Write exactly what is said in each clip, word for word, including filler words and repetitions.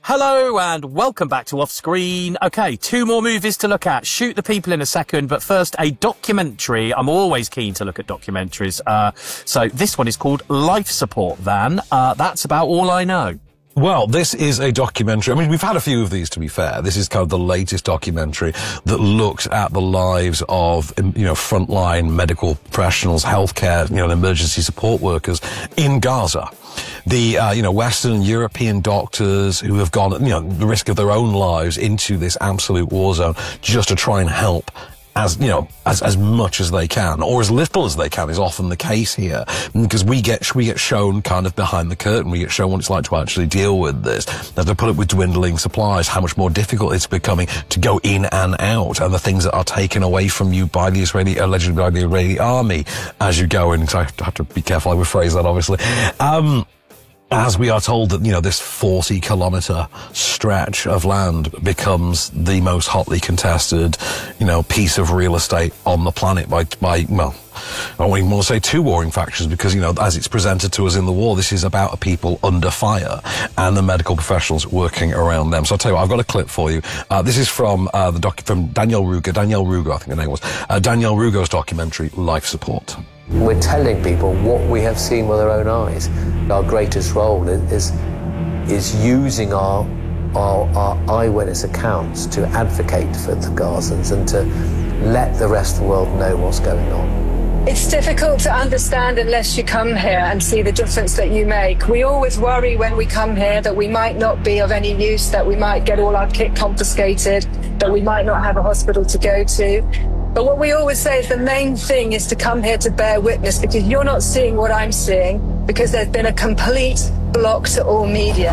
Hello and welcome back to Off Screen. Okay, two more movies to look at. Shoot the People in a second, but first a documentary. I'm always keen to look at documentaries. Uh, so this one is called Life Support Van. Uh, that's about all I know. Well, this is a documentary. I mean, we've had a few of these, to be fair. This is kind of the latest documentary that looks at the lives of, you know, frontline medical professionals, healthcare, you know, and emergency support workers in Gaza. The, uh, you know, Western and European doctors who have gone, you know, the risk of their own lives into this absolute war zone just to try and help as, you know, as, as much as they can, or as little as they can is often the case here. Because we get, we get shown kind of behind the curtain, we get shown what it's like to actually deal with this. As they put up with dwindling supplies, how much more difficult it's becoming to go in and out, and the things that are taken away from you by the Israeli, allegedly by the Israeli army as you go in. So I have to be careful how we phrase that, obviously. Um, As we are told that, you know, this forty kilometre stretch of land becomes the most hotly contested, you know, piece of real estate on the planet by, by, well, I don't even want to say two warring factions because, you know, as it's presented to us in the war, this is about a people under fire and the medical professionals working around them. So I'll tell you what, I've got a clip for you. Uh, this is from, uh, the doc, from Danielle Rugo, Danielle Rugo, I think the name was, uh, Danielle Rugo's documentary, Life Support. We're telling people what we have seen with our own eyes. Our greatest role is is using our, our, our eyewitness accounts to advocate for the Gazans and to let the rest of the world know what's going on. It's difficult to understand unless you come here and see the difference that you make. We always worry when we come here that we might not be of any use, that we might get all our kit confiscated, that we might not have a hospital to go to. But what we always say is the main thing is to come here to bear witness, because you're not seeing what I'm seeing, because there's been a complete block to all media.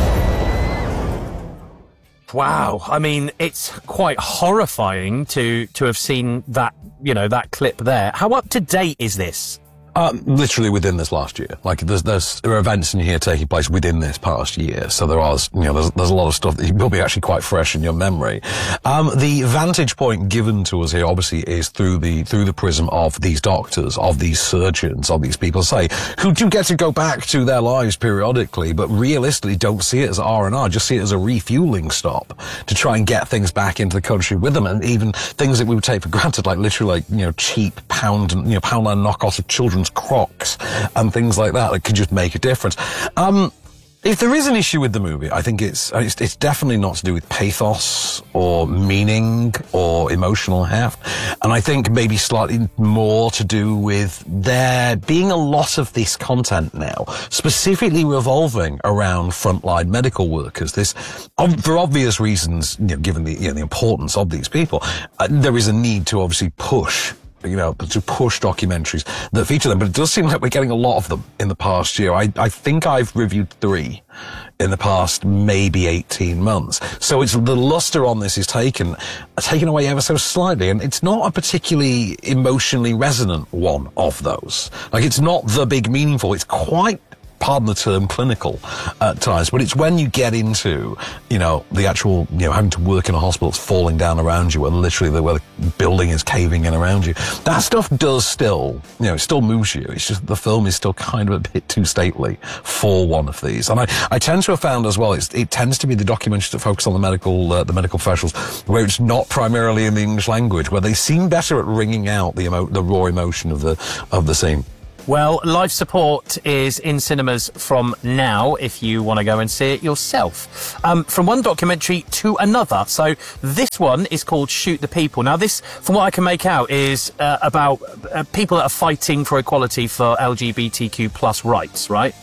Wow. I mean, it's quite horrifying to, to have seen that, you know, that clip there. How up to date is this? Um, literally within this last year. Like, there's, there's, there are events in here taking place within this past year. So there are, you know, there's, there's a lot of stuff that will be actually quite fresh in your memory. Um, the vantage point given to us here, obviously, is through the, through the prism of these doctors, of these surgeons, of these people, say, who do get to go back to their lives periodically, but realistically don't see it as R and R, just see it as a refueling stop to try and get things back into the country with them. And even things that we would take for granted, like literally, like, you know, cheap pound, you know, Poundland knockoffs of children's Crocs and things like that that could just make a difference. Um, if there is an issue with the movie, I think it's, it's it's definitely not to do with pathos or meaning or emotional heft, and I think maybe slightly more to do with there being a lot of this content now, specifically revolving around frontline medical workers. This, for obvious reasons, you know, given the you know, the importance of these people, uh, there is a need to obviously push. You know, to push documentaries that feature them. But it does seem like we're getting a lot of them in the past year. I, I think I've reviewed three in the past maybe eighteen months. So it's the luster on this is taken, taken away ever so slightly. And it's not a particularly emotionally resonant one of those. Like, it's not the big meaningful. It's quite, pardon the term, clinical at times, but it's when you get into, you know, the actual, you know, having to work in a hospital that's falling down around you and literally the, where the building is caving in around you. That stuff does still, you know, it still moves you. It's just the film is still kind of a bit too stately for one of these. And I, I tend to have found as well, it's, it tends to be the documentaries that focus on the medical, uh, the medical professionals, where it's not primarily in the English language, where they seem better at wringing out the emo- the raw emotion of the, of the scene. Well, Life Support is in cinemas from now, if you want to go and see it yourself. Um, from one documentary to another. So this one is called Shoot the People. Now this, from what I can make out, is uh, about uh, people that are fighting for equality for L G B T Q plus rights, right?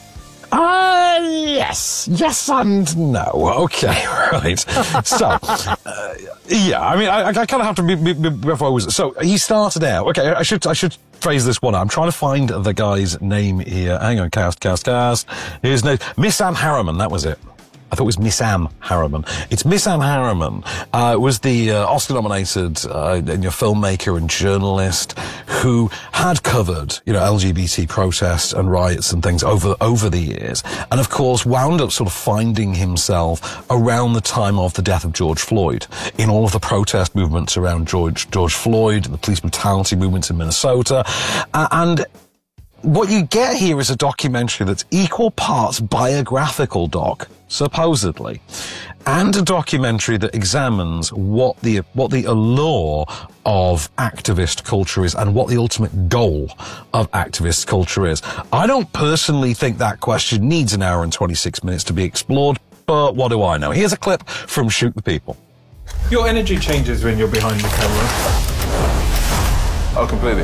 Ah, uh, yes. Yes and no. Okay, right. So, uh, yeah, I mean, I, I kind of have to be, be, be before I was... So, he started out... Okay, I should, I should phrase this one out. I'm trying to find the guy's name here. Hang on, cast, cast, cast. His name... Miss Anne Harriman, that was it. I thought it was Miss Anne Harriman. It's Miss Anne Harriman, uh, was the uh, Oscar-nominated uh, filmmaker and journalist who had covered, you know, L G B T protests and riots and things over over the years, and of course wound up sort of finding himself around the time of the death of George Floyd in all of the protest movements around George George Floyd, the police brutality movements in Minnesota, uh, and. what you get here is a documentary that's equal parts biographical doc, supposedly, and a documentary that examines what the what the allure of activist culture is and what the ultimate goal of activist culture is. I don't personally think that question needs an hour and twenty-six minutes to be explored, but what do I know? Here's a clip from Shoot the People. Your energy changes when you're behind the camera. Oh, completely.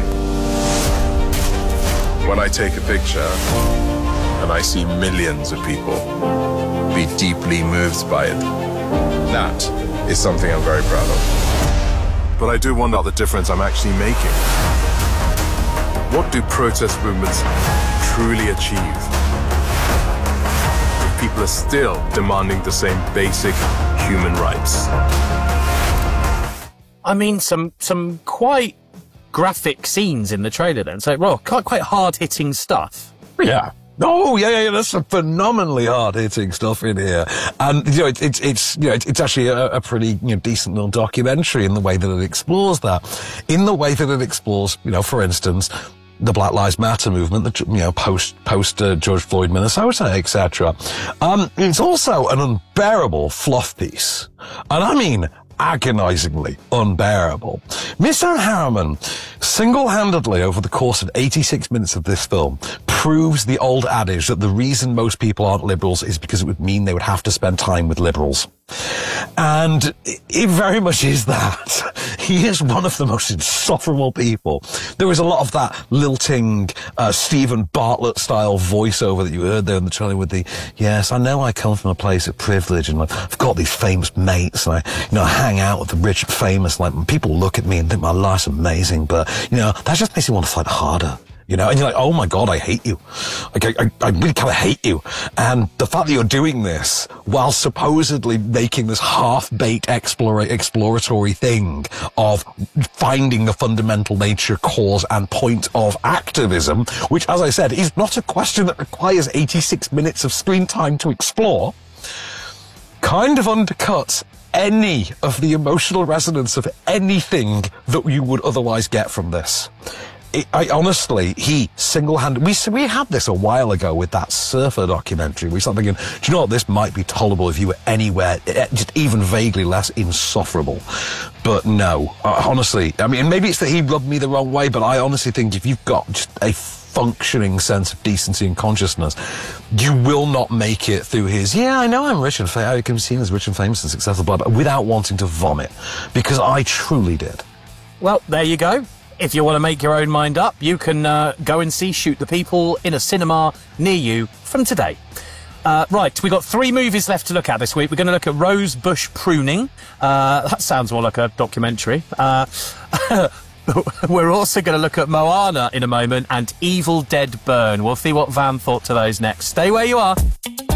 When I take a picture and I see millions of people be deeply moved by it, that is something I'm very proud of. But I do wonder the difference I'm actually making. What do protest movements truly achieve if people are still demanding the same basic human rights? I mean, some some quite graphic scenes in the trailer then. So, well, quite, quite hard-hitting stuff. Yeah. Oh, yeah, yeah, yeah, there's some phenomenally hard-hitting stuff in here. And, you know, it, it, it's, you know, it, it's actually a, a pretty, you know, decent little documentary in the way that it explores that. In the way that it explores, you know, for instance, the Black Lives Matter movement, the, you know, post, post, uh, George Floyd, Minnesota, et cetera. Um, it's also an unbearable fluff piece. And I mean, agonizingly unbearable. Miss Anne Harriman, single-handedly over the course of eighty-six minutes of this film, proves the old adage that the reason most people aren't liberals is because it would mean they would have to spend time with liberals. And it very much is that. He is one of the most insufferable people. There was a lot of that lilting, uh, Stephen Bartlett-style voiceover that you heard there in the trailer with the, yes, I know I come from a place of privilege and I've got these famous mates and I, you know, I hang out with the rich and famous, like, people look at me and think my life's amazing, but, you know, that just makes me want to fight harder. You know, and you're like, oh my God, I hate you. Like, I, I, I really kind of hate you. And the fact that you're doing this while supposedly making this half-baked explore, exploratory thing of finding the fundamental nature, cause, and point of activism, which, as I said, is not a question that requires eighty-six minutes of screen time to explore, kind of undercuts any of the emotional resonance of anything that you would otherwise get from this. It, I honestly, he single-handed, we we had this a while ago with that surfer documentary. We started thinking, do you know what, this might be tolerable if you were anywhere, just even vaguely less insufferable. But no, uh, honestly, I mean, maybe it's that he rubbed me the wrong way, but I honestly think if you've got just a functioning sense of decency and consciousness, you will not make it through his, yeah, I know I'm rich and famous, I can be seen as rich and famous and successful, blah, blah, without wanting to vomit. Because I truly did. Well, there you go. If you want to make your own mind up, you can uh, go and see Shoot the People in a cinema near you from today. Uh, right, we've got three movies left to look at this week. We're going to look at Rose Bush Pruning. Uh, that sounds more like a documentary. Uh, we're also going to look at Moana in a moment and Evil Dead Burn. We'll see what Van thought to those next. Stay where you are.